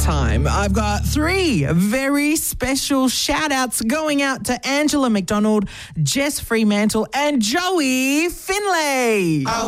time. I've got 3 very special shout outs going out to Angela McDonald, Jess Fremantle, and Joey Finlay.